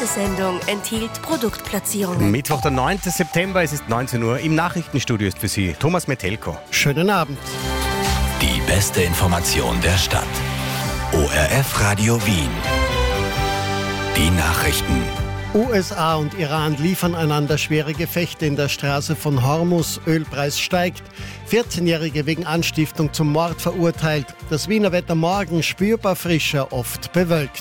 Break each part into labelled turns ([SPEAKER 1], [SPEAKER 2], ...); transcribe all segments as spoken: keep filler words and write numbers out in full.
[SPEAKER 1] Diese Sendung enthielt Produktplatzierungen.
[SPEAKER 2] Mittwoch, der neunten September, es ist neunzehn Uhr. Im Nachrichtenstudio ist für Sie Thomas Metelko.
[SPEAKER 3] Schönen Abend.
[SPEAKER 4] Die beste Information der Stadt. O R F Radio Wien. Die Nachrichten.
[SPEAKER 3] U S A und Iran liefern einander schwere Gefechte in der Straße von Hormuz. Ölpreis steigt. vierzehnjährige wegen Anstiftung zum Mord verurteilt. Das Wiener Wetter morgen spürbar frischer, oft bewölkt.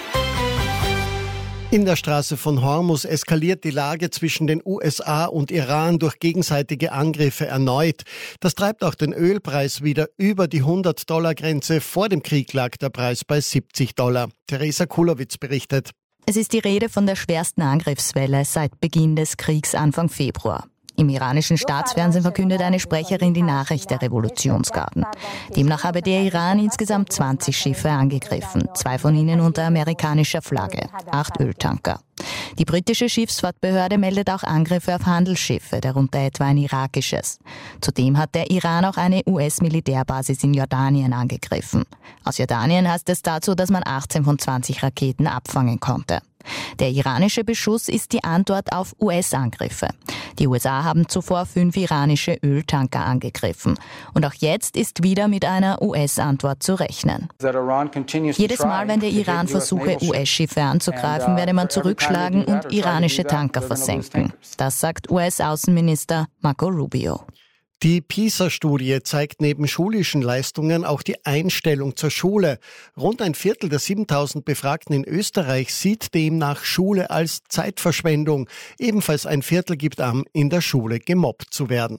[SPEAKER 3] In der Straße von Hormuz eskaliert die Lage zwischen den U S A und Iran durch gegenseitige Angriffe erneut. Das treibt auch den Ölpreis wieder über die hundert-Dollar-Grenze. Vor dem Krieg lag der Preis bei siebzig Dollar. Theresa Kulowitz berichtet.
[SPEAKER 5] Es ist die Rede von der schwersten Angriffswelle seit Beginn des Kriegs Anfang Februar. Im iranischen Staatsfernsehen verkündet eine Sprecherin die Nachricht der Revolutionsgarden. Demnach habe der Iran insgesamt zwanzig Schiffe angegriffen, zwei von ihnen unter amerikanischer Flagge, acht Öltanker. Die britische Schiffsfahrtbehörde meldet auch Angriffe auf Handelsschiffe, darunter etwa ein irakisches. Zudem hat der Iran auch eine U S-Militärbasis in Jordanien angegriffen. Aus Jordanien heißt es dazu, dass man achtzehn von zwanzig Raketen abfangen konnte. Der iranische Beschuss ist die Antwort auf U S-Angriffe. Die U S A haben zuvor fünf iranische Öltanker angegriffen. Und auch jetzt ist wieder mit einer U S-Antwort zu rechnen. Jedes Mal, wenn der Iran versuche, U S-Schiffe anzugreifen, werde man zurückschlagen und iranische Tanker versenken. Das sagt U S-Außenminister Marco Rubio.
[SPEAKER 3] Die PISA-Studie zeigt neben schulischen Leistungen auch die Einstellung zur Schule. Rund ein Viertel der siebentausend Befragten in Österreich sieht demnach Schule als Zeitverschwendung. Ebenfalls ein Viertel gibt an, in der Schule gemobbt zu werden.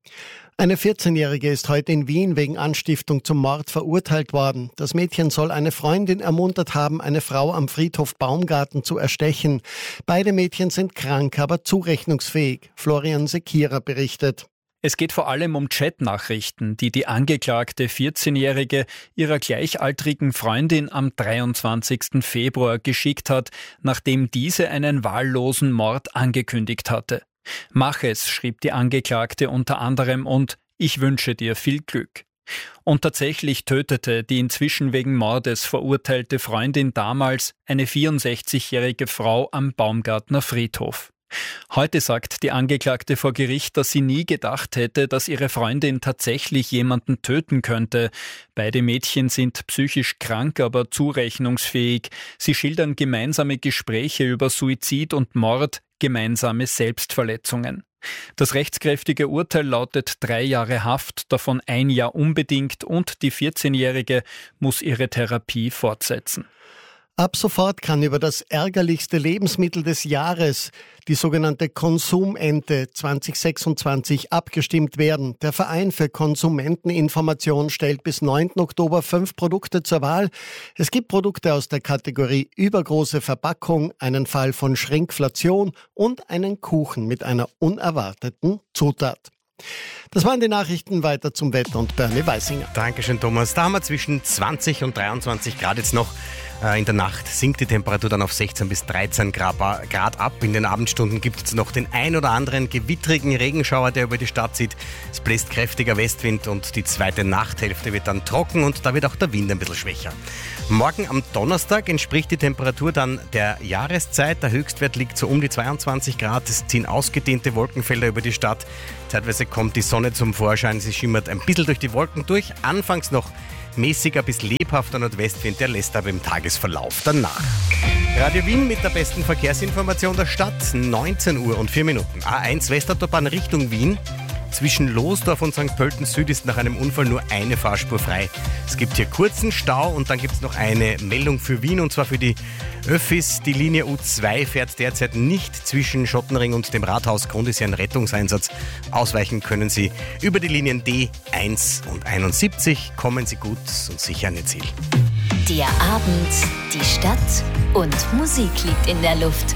[SPEAKER 3] Eine vierzehnjährige ist heute in Wien wegen Anstiftung zum Mord verurteilt worden. Das Mädchen soll eine Freundin ermuntert haben, eine Frau am Friedhof Baumgarten zu erstechen. Beide Mädchen sind krank, aber zurechnungsfähig. Florian Sekira berichtet.
[SPEAKER 6] Es geht vor allem um Chatnachrichten, die die angeklagte vierzehnjährige ihrer gleichaltrigen Freundin am dreiundzwanzigsten Februar geschickt hat, nachdem diese einen wahllosen Mord angekündigt hatte. Mach es, schrieb die Angeklagte unter anderem, und ich wünsche dir viel Glück. Und tatsächlich tötete die inzwischen wegen Mordes verurteilte Freundin damals eine vierundsechzigjährige Frau am Baumgartner Friedhof. Heute sagt die Angeklagte vor Gericht, dass sie nie gedacht hätte, dass ihre Freundin tatsächlich jemanden töten könnte. Beide Mädchen sind psychisch krank, aber zurechnungsfähig. Sie schildern gemeinsame Gespräche über Suizid und Mord, gemeinsame Selbstverletzungen. Das rechtskräftige Urteil lautet drei Jahre Haft, davon ein Jahr unbedingt, und die vierzehnjährige muss ihre Therapie fortsetzen.
[SPEAKER 3] Ab sofort kann über das ärgerlichste Lebensmittel des Jahres, die sogenannte Konsumente zwanzig sechsundzwanzig, abgestimmt werden. Der Verein für Konsumenteninformation stellt bis neunten Oktober fünf Produkte zur Wahl. Es gibt Produkte aus der Kategorie übergroße Verpackung, einen Fall von Schrinkflation und einen Kuchen mit einer unerwarteten Zutat. Das waren die Nachrichten, weiter zum Wetter und Bernie Weisinger.
[SPEAKER 2] Dankeschön, Thomas. Da haben wir zwischen zwanzig und dreiundzwanzig Grad jetzt noch. In der Nacht sinkt die Temperatur dann auf sechzehn bis dreizehn Grad ab. In den Abendstunden gibt es noch den ein oder anderen gewittrigen Regenschauer, der über die Stadt zieht. Es bläst kräftiger Westwind und die zweite Nachthälfte wird dann trocken und da wird auch der Wind ein bisschen schwächer. Morgen am Donnerstag entspricht die Temperatur dann der Jahreszeit. Der Höchstwert liegt so um die zweiundzwanzig Grad. Es ziehen ausgedehnte Wolkenfelder über die Stadt. Zeitweise kommt die Sonne zum Vorschein. Sie schimmert ein bisschen durch die Wolken durch. Anfangs noch mäßiger bis lebhafter Nordwestwind, der lässt aber im Tagesverlauf dann nach. Radio Wien mit der besten Verkehrsinformation der Stadt, neunzehn Uhr und vier Minuten. A eins Westautobahn Richtung Wien. Zwischen Losdorf und Sankt Pölten Süd ist nach einem Unfall nur eine Fahrspur frei. Es gibt hier kurzen Stau und dann gibt es noch eine Meldung für Wien, und zwar für die Öffis. Die Linie U zwei fährt derzeit nicht zwischen Schottenring und dem Rathaus. Grund ist ja ein Rettungseinsatz. Ausweichen können Sie über die Linien D eins und einundsiebzig. Kommen Sie gut und sicher an Ihr Ziel.
[SPEAKER 1] Der Abend, die Stadt und Musik liegt in der Luft.